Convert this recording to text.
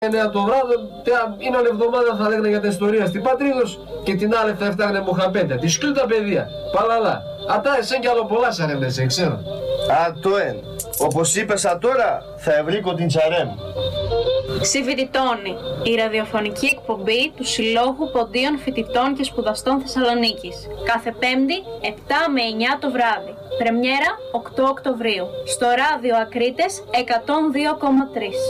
9 το βράδυ, είναι άλλη εβδομάδα θα λέγανε για την ιστορία στην Πατρίδος και την άλλη θα έφταγνε Μοχαπέντα. Τη σκύλου τα παιδεία. Παλαλά. Ατά εσέν κι άλλο πολλά σαρέμ εσέν, ξέρω. Α, το εν. Όπως είπες τώρα, θα ευρύκω την τσαρέμ. Συμφοιτητώνει, η ραδιοφωνική εκπομπή του Συλλόγου Ποντίων Φοιτητών και Σπουδαστών Θεσσαλονίκης. Κάθε Πέμπτη, 7 με 9 το βράδυ. Πρεμιέρα 8 Οκτωβρίου. Στο ράδιο Ακρίτες 102,3.